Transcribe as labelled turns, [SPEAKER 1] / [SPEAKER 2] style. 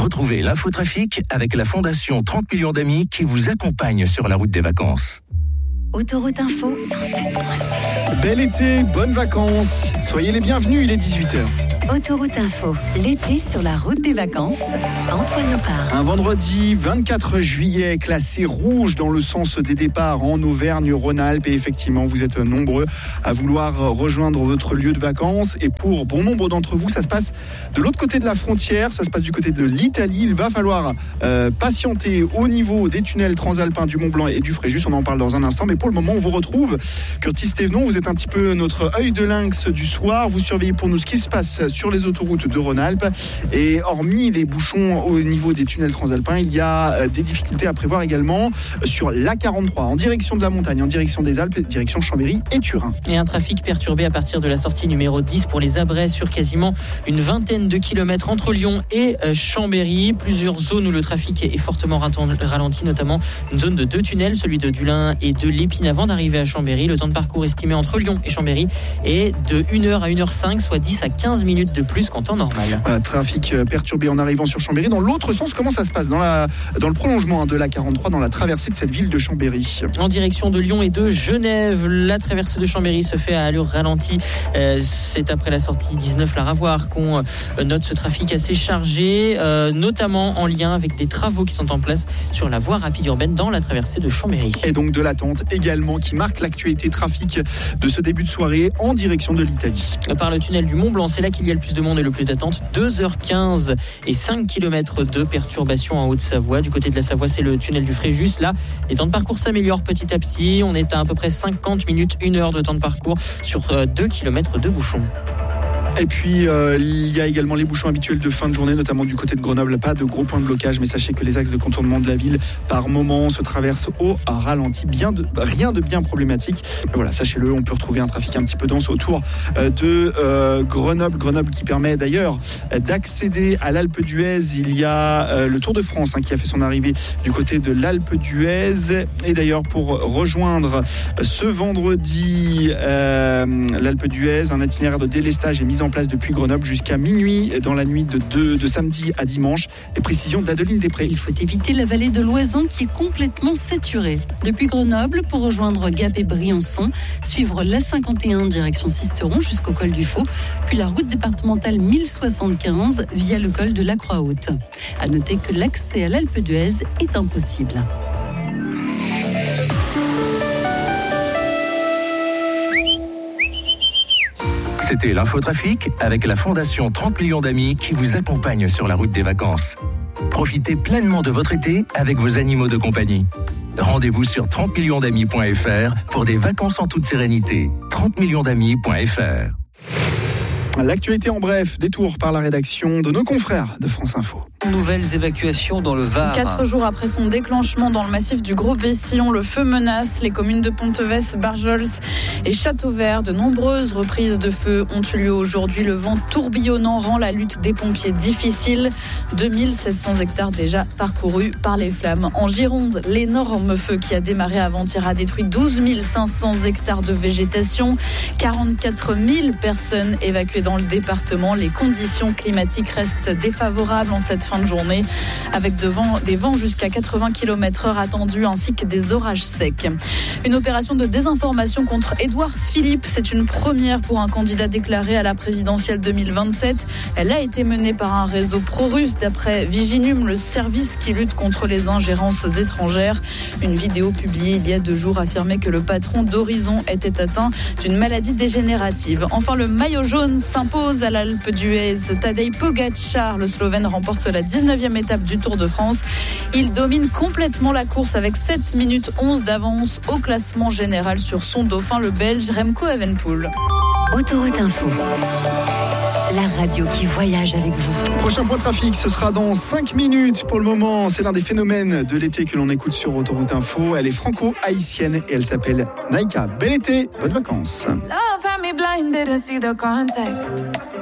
[SPEAKER 1] Retrouvez l'infotrafic avec la Fondation 30 millions d'amis qui vous accompagne sur la route des vacances.
[SPEAKER 2] Autoroute Info 107.7.
[SPEAKER 3] Bel été, bonnes vacances. Soyez les bienvenus, il est 18h.
[SPEAKER 2] Autoroute Info, l'été sur la route des vacances. Antoine Lepard.
[SPEAKER 3] Un vendredi 24 juillet, classé rouge dans le sens des départs en Auvergne-Rhône-Alpes. Et effectivement, vous êtes nombreux à vouloir rejoindre votre lieu de vacances. Et pour bon nombre d'entre vous, ça se passe de l'autre côté de la frontière. Ça se passe du côté de l'Italie. Il va falloir patienter au niveau des tunnels transalpins du Mont-Blanc et du Fréjus. On en parle dans un instant. Mais pour le moment, on vous retrouve. Curtis Thévenon, vous êtes un petit peu notre œil de lynx du soir. Vous surveillez pour nous ce qui se passe sur les autoroutes de Rhône-Alpes. Et hormis les bouchons au niveau des tunnels transalpins, il y a des difficultés à prévoir également sur l'A43 en direction de la montagne, en direction des Alpes, direction Chambéry et Turin.
[SPEAKER 4] Et un trafic perturbé à partir de la sortie numéro 10 pour les Abrets sur quasiment une vingtaine de kilomètres entre Lyon et Chambéry. Plusieurs zones où le trafic est fortement ralenti, notamment une zone de 2 tunnels, celui de Dulin et de l'Épine avant d'arriver à Chambéry. Le temps de parcours estimé entre Lyon et Chambéry est de 1h à 1h05, soit 10 à 15 minutes de plus qu'en temps normal.
[SPEAKER 3] Voilà, trafic perturbé en arrivant sur Chambéry. Dans l'autre sens, comment ça se passe dans le prolongement de l'A43, dans la traversée de cette ville de Chambéry?
[SPEAKER 4] En direction de Lyon et de Genève, la traversée de Chambéry se fait à allure ralentie. C'est après la sortie 19 la Ravoir qu'on note ce trafic assez chargé, notamment en lien avec des travaux qui sont en place sur la voie rapide urbaine dans la traversée de Chambéry.
[SPEAKER 3] Et donc de l'attente également qui marque l'actualité trafic de ce début de soirée en direction de l'Italie.
[SPEAKER 4] Par le tunnel du Mont-Blanc, c'est là qu'il y a le plus de monde et le plus d'attente. 2h15 et 5 km de perturbation en Haute-Savoie. Du côté de la Savoie, c'est le tunnel du Fréjus. Là, les temps de parcours s'améliorent petit à petit. On est à peu près 50 minutes, 1 heure de temps de parcours sur 2 km de bouchons.
[SPEAKER 3] Et puis, il y a également les bouchons habituels de fin de journée, notamment du côté de Grenoble. Pas de gros points de blocage, mais sachez que les axes de contournement de la ville, par moment, se traversent au ralenti. Rien de bien problématique. Mais voilà, sachez-le, on peut retrouver un trafic un petit peu dense autour de Grenoble. Grenoble qui permet d'ailleurs d'accéder à l'Alpe d'Huez. Il y a le Tour de France qui a fait son arrivée du côté de l'Alpe d'Huez. Et d'ailleurs, pour rejoindre ce vendredi l'Alpe d'Huez, un itinéraire de délestage est mis en place depuis Grenoble jusqu'à minuit dans la nuit de samedi à dimanche. Les précisions d'Adeline Després.
[SPEAKER 5] Il faut éviter la vallée de l'Oisan qui est complètement saturée. Depuis Grenoble, pour rejoindre Gap et Briançon, suivre l'A51 direction Sisteron jusqu'au col du Faux, puis la route départementale 1075 via le col de la Croix-Haute. À noter que l'accès à l'Alpe d'Huez est impossible.
[SPEAKER 1] C'était l'infotrafic avec la Fondation 30 millions d'amis qui vous accompagne sur la route des vacances. Profitez pleinement de votre été avec vos animaux de compagnie. Rendez-vous sur 30millionsdamis.fr pour des vacances en toute sérénité. 30millionsdamis.fr.
[SPEAKER 3] L'actualité en bref, détour par la rédaction de nos confrères de France Info.
[SPEAKER 6] Nouvelles évacuations dans le Var.
[SPEAKER 7] 4 jours après son déclenchement dans le massif du Gros-Bessillon, le feu menace les communes de Ponteves, Barjols et Châteauvert. De nombreuses reprises de feu ont eu lieu aujourd'hui. Le vent tourbillonnant rend la lutte des pompiers difficile. 2700 hectares déjà parcourus par les flammes. En Gironde, l'énorme feu qui a démarré avant-hier a détruit 12 500 hectares de végétation. 44 000 personnes évacuées dans le département. Les conditions climatiques restent défavorables en cette fin de journée, avec des vents jusqu'à 80 km/h attendus, ainsi que des orages secs. Une opération de désinformation contre Édouard Philippe, c'est une première pour un candidat déclaré à la présidentielle 2027. Elle a été menée par un réseau pro-russe, d'après Viginum, le service qui lutte contre les ingérences étrangères. Une vidéo publiée il y a 2 jours affirmait que le patron d'Horizon était atteint d'une maladie dégénérative. Enfin, le maillot jaune s'impose à l'Alpe d'Huez. Tadej Pogačar, le Slovène, remporte la 19e étape du Tour de France. Il domine complètement la course avec 7 minutes 11 d'avance au classement général sur son dauphin, le Belge Remco Evenepoel.
[SPEAKER 2] Autoroute Info, la radio qui voyage avec vous.
[SPEAKER 3] Prochain point trafic, ce sera dans 5 minutes. Pour le moment, c'est l'un des phénomènes de l'été que l'on écoute sur Autoroute Info. Elle est franco-haïtienne et elle s'appelle Naika. Bel été, bonnes vacances.
[SPEAKER 8] Love had me blind, didn't see the context.